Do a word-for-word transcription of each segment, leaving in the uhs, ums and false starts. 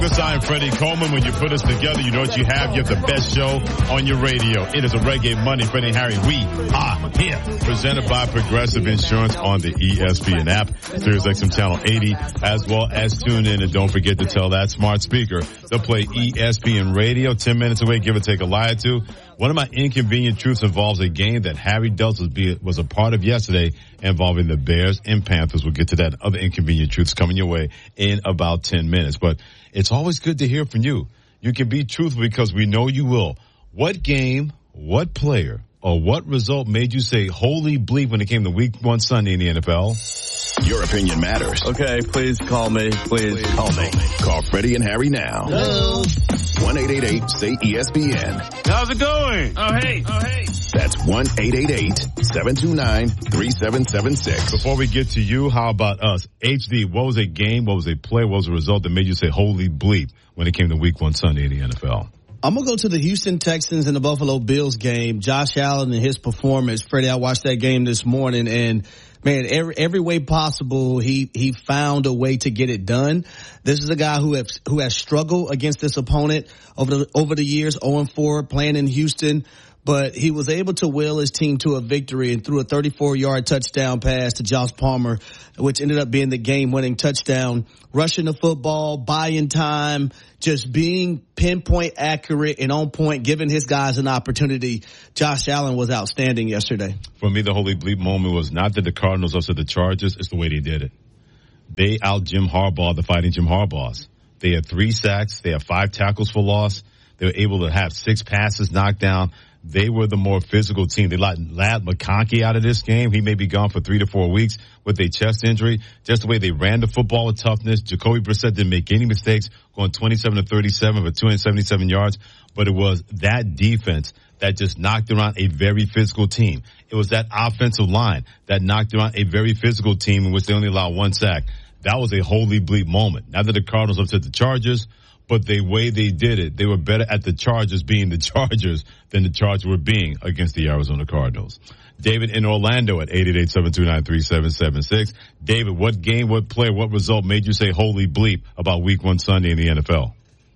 This I'm Freddie Coleman. When you put us together, you know what you have. You have the best show on your radio. It is a Reggae Monday. Freddie and Harry, we are here. Presented by Progressive Insurance on the E S P N app, Sirius X M Channel eighty, as well as tune in. And don't forget to tell that smart speaker to play E S P N Radio. Ten minutes away, give or take a lie or two. One of my inconvenient truths involves a game that Harry Delts was, be, was a part of yesterday involving the Bears and Panthers. We'll get to that other inconvenient truths coming your way in about ten minutes. But it's always good to hear from you. You can be truthful because we know you will. What game, what player, or what result made you say holy bleep when it came to week one Sunday in the N F L? Your opinion matters. Okay, please call me. Please, please call me. Call Freddie and Harry now. Hello. one eight eight eight say E S P N. How's it going? Oh, hey. Oh, hey. That's one eight eight eight seven two nine three seven seven six. Before we get to you, how about us? H D, what was a game, what was a play, what was a result that made you say holy bleep when it came to week one Sunday in the N F L? I'm going to go to the Houston Texans and the Buffalo Bills game. Josh Allen and his performance. Freddie, I watched that game this morning, and man, every every way possible, he he found a way to get it done. This is a guy who has who has struggled against this opponent over the over the years, oh and four, playing in Houston. But he was able to will his team to a victory and threw a thirty-four yard touchdown pass to Josh Palmer, which ended up being the game-winning touchdown. Rushing the football, buying time, just being pinpoint accurate and on point, giving his guys an opportunity. Josh Allen was outstanding yesterday. For me, the holy bleep moment was not that the Cardinals upset the Chargers, it's the way they did it. They out Jim Harbaugh, the fighting Jim Harbaughs. They had three sacks. They had five tackles for loss. They were able to have six passes knocked down. They were the more physical team. They let Ladd McConkey out of this game. He may be gone for three to four weeks with a chest injury. Just the way they ran the football with toughness. Jacoby Brissett didn't make any mistakes, going twenty-seven to thirty-seven for two hundred seventy-seven yards. But it was that defense that just knocked around a very physical team. It was that offensive line that knocked around a very physical team in which they only allowed one sack. That was a holy bleep moment. Not that the Cardinals upset the Chargers, but the way they did it, they were better at the Chargers being the Chargers than the Chargers were being against the Arizona Cardinals. David in Orlando at eight eight eight seven two nine three seven seven six. David, what game, what player, what result made you say holy bleep about week one Sunday in the N F L?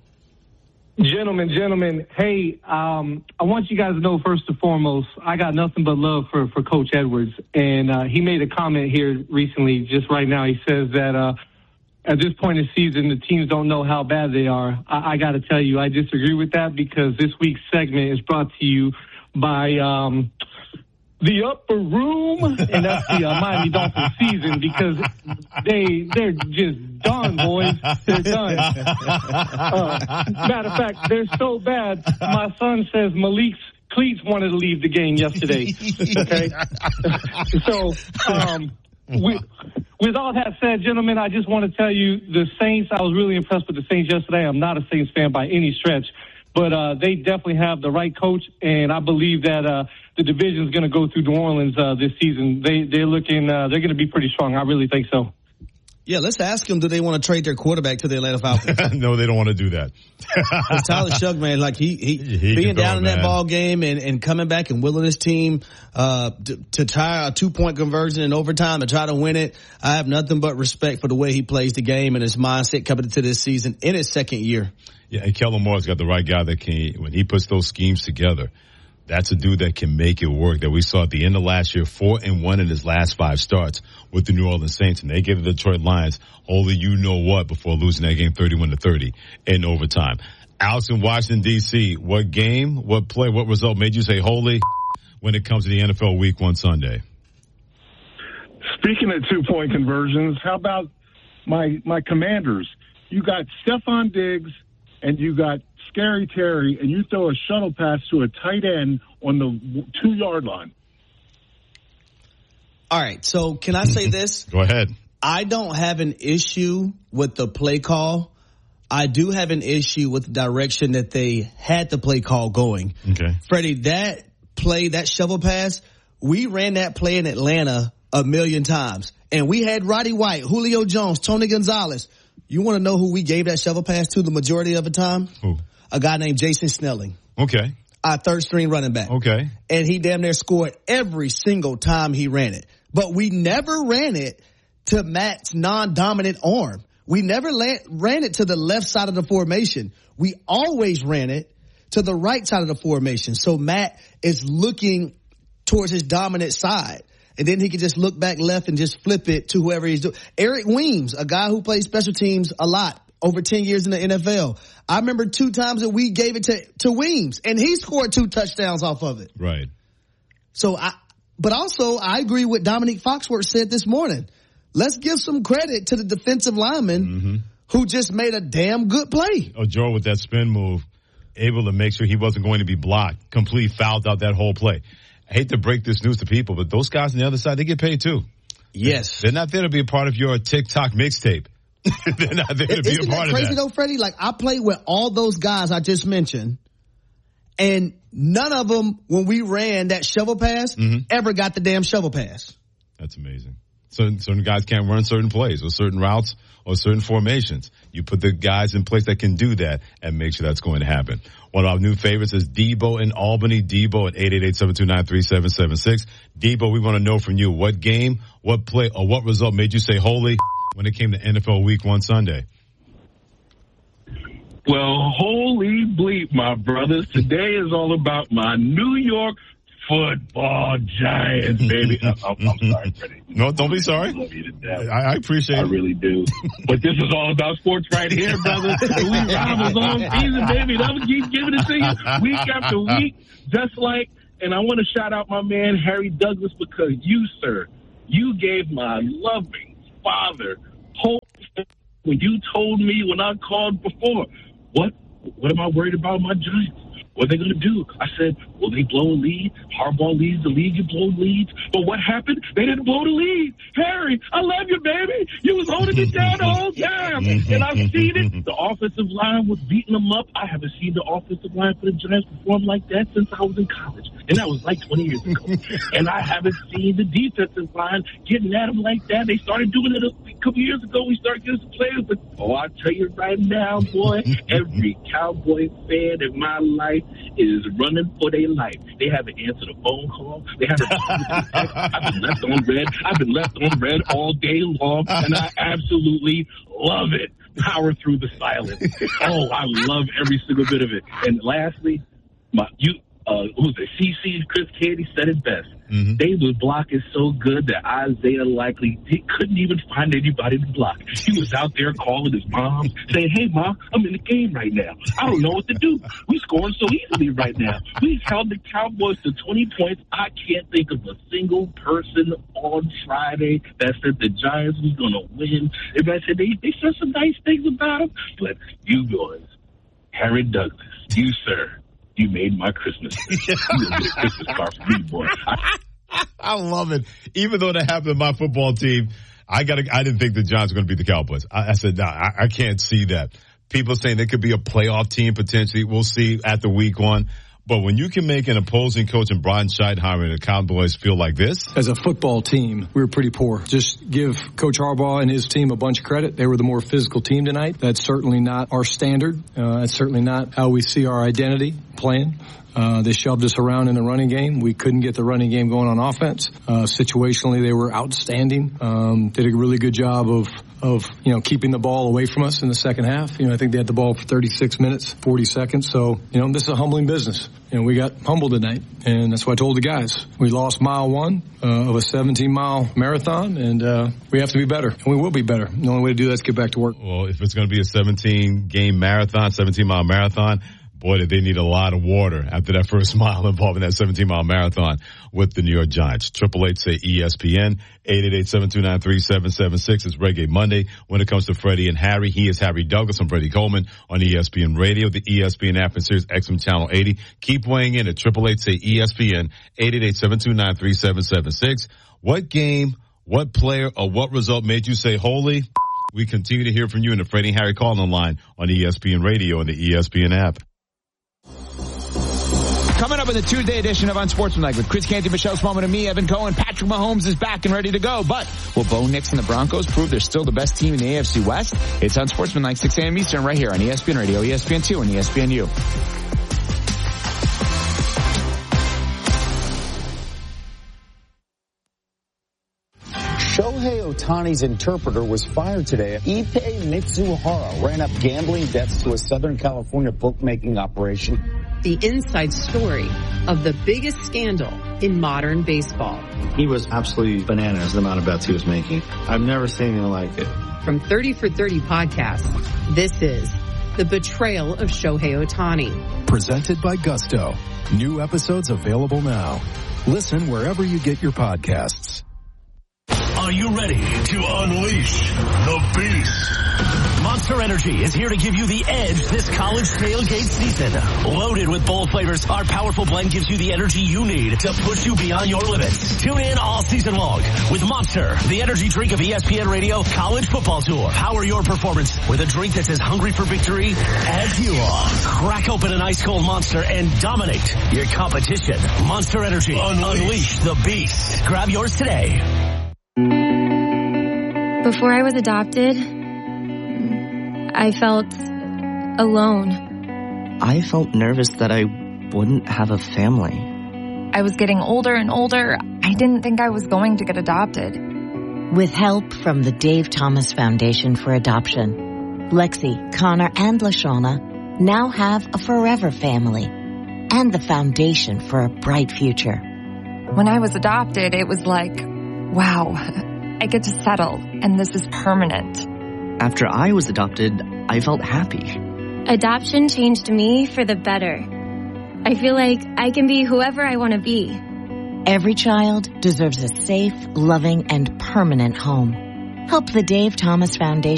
Gentlemen, gentlemen, hey, um, I want you guys to know first and foremost, I got nothing but love for, for Coach Edwards. And uh, he made a comment here recently, just right now. He says that uh, at this point in the season, the teams don't know how bad they are. I, I got to tell you, I disagree with that because this week's segment is brought to you by um, the Upper Room, and that's the uh, Miami Dolphins season because they, they're just done, boys. They're done. Uh, matter of fact, they're so bad, my son says Malik's cleats wanted to leave the game yesterday. Okay? so, um, we... With all that said, gentlemen, I just want to tell you the Saints, I was really impressed with the Saints yesterday. I'm not a Saints fan by any stretch, but uh, they definitely have the right coach, and I believe that uh, the division is going to go through New Orleans uh, this season. They, they're looking, uh, they're going to be pretty strong. I really think so. Yeah, let's ask them, do they want to trade their quarterback to the Atlanta Falcons? No, they don't want to do that. Tyler Shough, man, like he, he, he being down go, in man. that ball game and, and coming back and willing his team uh, to, to try a two-point conversion in overtime and try to win it. I have nothing but respect for the way he plays the game and his mindset coming into this season in his second year. Yeah, and Kellen Moore's got the right guy that can, when he puts those schemes together, that's a dude that can make it work. That we saw at the end of last year, four and one in his last five starts with the New Orleans Saints, and they gave the Detroit Lions only you know what before losing that game thirty-one to thirty in overtime. Alex in Washington D C, what game, what play, what result made you say holy when it comes to the N F L Week One Sunday? Speaking of two point conversions, how about my my Commanders? You got Stephon Diggs and you got Scary Terry, and you throw a shuttle pass to a tight end on the two-yard line. All right, so can I say this? Go ahead. I don't have an issue with the play call. I do have an issue with the direction that they had the play call going. Okay. Freddie, that play, that shovel pass, we ran that play in Atlanta a million times. And we had Roddy White, Julio Jones, Tony Gonzalez. You want to know who we gave that shovel pass to the majority of the time? Who? A guy named Jason Snelling. Okay. Our third string running back. Okay. And he damn near scored every single time he ran it. But we never ran it to Matt's non-dominant arm. we never la- ran it to the left side of the formation. We always ran it to the right side of the formation. So Matt is looking towards his dominant side. And then he can just look back left and just flip it to whoever he's doing. Eric Weems, a guy who plays special teams a lot, over ten years in the N F L. I remember two times that we gave it to, to Weems, and he scored two touchdowns off of it. Right. So I, but also I agree with Dominique Foxworth said this morning. Let's give some credit to the defensive lineman mm-hmm. who just made a damn good play. Oh, Joe with that spin move, able to make sure he wasn't going to be blocked, completely fouled out that whole play. I hate to break this news to people, but those guys on the other side, they get paid too. Yes. They're not there to be a part of your TikTok mixtape. They're not there to be Isn't a part that crazy of that. though, Freddie? Like, I played with all those guys I just mentioned, and none of them, when we ran that shovel pass, mm-hmm. ever got the damn shovel pass. That's amazing. Certain, certain guys can't run certain plays or certain routes or certain formations. You put the guys in place that can do that and make sure that's going to happen. One of our new favorites is Debo in Albany. Debo at eight eight eight, seven two nine, three seven seven six. Debo, we want to know from you what game, what play, or what result made you say holy when it came to N F L Week One Sunday? Well, holy bleep, my brothers. Today is all about my New York Football Giants, baby. I'm, I'm sorry, Freddie. No, don't be sorry. I love you to death. I, I appreciate I it. I really do. But this is all about sports right here, brother. We ride a long season, baby. I'm going to keep giving it to you week after week, just like, and I want to shout out my man, Harry Douglas, because you, sir, you gave my loving father hope when you told me when I called before, what, what am I worried about my Giants? What are they going to do? I said, will they blow a lead? Harbaugh leads the league, you blow leads. But what happened? They didn't blow the lead. Harry, I love you, baby. You was holding me down the whole time. And I've seen it. The offensive line was beating them up. I haven't seen the offensive line for the Giants perform like that since I was in college. And that was like twenty years ago. And I haven't seen the defensive line getting at them like that. They started doing it a couple years ago. We started getting some players. But, oh, I tell you right now, boy, every Cowboy fan in my life is running for their life. They haven't answered a phone call. They haven't. I've been left on red. I've been left on red all day long, and I absolutely love it. Power through the silence. Oh, I love every single bit of it. And lastly, my you. Uh, who was it? C C Chris Candy said it best. Mm-hmm. They was blocking so good that Isaiah likely he couldn't even find anybody to block. He was out there calling his mom, saying, "Hey, Mom, I'm in the game right now. I don't know what to do. We scoring so easily right now. We held the Cowboys to twenty points. I can't think of a single person on Friday that said the Giants was going to win. Everybody said they, they said some nice things about them, but you boys, Harry Douglas, you, sir, you made my Christmas. You gonna get a Christmas card for me, boy." I, I love it. Even though that happened to my football team, I got. I didn't think the Giants were going to beat the Cowboys. I, I said, no, I, I can't see that. People saying they could be a playoff team potentially. We'll see at the week one. But when you can make an opposing coach and Brian Scheidheimer and the Cowboys feel like this. As a football team, we were pretty poor. Just give Coach Harbaugh and his team a bunch of credit. They were the more physical team tonight. That's certainly not our standard. Uh, that's certainly not how we see our identity playing. Uh, they shoved us around in the running game. We couldn't get the running game going on offense. Uh, situationally, they were outstanding. Um, did a really good job of, of, you know, keeping the ball away from us in the second half. You know, I think they had the ball for thirty-six minutes, forty seconds. So, you know, this is a humbling business. You know, we got humbled tonight, and that's what I told the guys. We lost mile one uh, of a seventeen mile marathon, and uh, we have to be better, and we will be better. The only way to do that is get back to work. Well, if it's going to be a seventeen game marathon, seventeen mile marathon, boy, did they need a lot of water after that first mile involving that seventeen mile marathon with the New York Giants. Triple eight say E S P N, eight eight eight, seven two nine, three seven seven six. It's Reggae Monday. When it comes to Freddie and Harry, he is Harry Douglas. I'm Freddie Coleman on E S P N Radio, the E S P N app, and Sirius X M Channel eighty. Keep weighing in at triple eight say E S P N, eight eight eight, seven two nine, three seven seven six. What game, what player, or what result made you say holy? We continue to hear from you in the Freddie and Harry call-in line on E S P N Radio and the E S P N app. Coming up in the Tuesday edition of Unsportsmanlike with Chris Canty, Michelle Smallman, and me, Evan Cohen. Patrick Mahomes is back and ready to go. But will Bo Nix and the Broncos prove they're still the best team in the A F C West? It's Unsportsmanlike, six a.m. Eastern, right here on E S P N Radio, E S P N two, and E S P N U. Shohei Ohtani's interpreter was fired today. Ippei Mitsuhara ran up gambling debts to a Southern California bookmaking operation. The inside story of the biggest scandal in modern baseball. He was absolutely bananas, the amount of bets he was making. I've never seen anything like it. From thirty for thirty podcasts, this is The Betrayal of Shohei Ohtani. Presented by Gusto. New episodes available now. Listen wherever you get your podcasts. Are you ready to unleash the beast? Monster Energy is here to give you the edge this college tailgate season. Loaded with bold flavors, our powerful blend gives you the energy you need to push you beyond your limits. Tune in all season long with Monster, the energy drink of E S P N Radio College Football Tour. Power your performance with a drink that's as hungry for victory as you are. Crack open an ice cold Monster and dominate your competition. Monster Energy. Unleash, Unleash the beast. Grab yours today. Before I was adopted, I felt alone. I felt nervous that I wouldn't have a family. I was getting older and older. I didn't think I was going to get adopted. With help from the Dave Thomas Foundation for Adoption, Lexi, Connor, and LaShawna now have a forever family and the foundation for a bright future. When I was adopted, it was like, wow, I get to settle, and this is permanent. After I was adopted, I felt happy. Adoption changed me for the better. I feel like I can be whoever I want to be. Every child deserves a safe, loving, and permanent home. Help the Dave Thomas Foundation